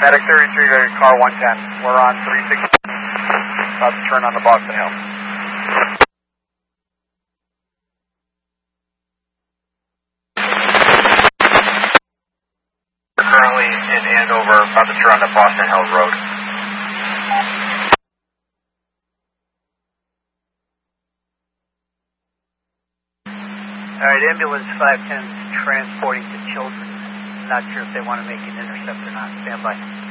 Medic 33, car 110. We're on 360. About to turn on the Boston Hill. We're currently in Andover, about to turn on the Boston Hill Road. Alright, ambulance 510 transporting the children. Not sure if they want to make an intercept or not. Stand by.